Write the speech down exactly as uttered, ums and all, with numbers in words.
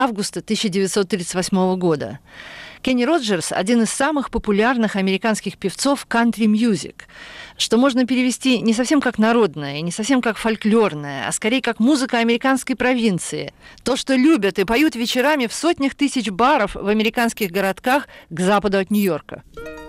августа тысяча девятьсот тридцать восьмого года. Кенни Роджерс – один из самых популярных американских певцов кантри-мьюзик, что можно перевести не совсем как народное, и не совсем как фольклорное, а скорее как музыка американской провинции. То, что любят и поют вечерами в сотнях тысяч баров в американских городках к западу от Нью-Йорка.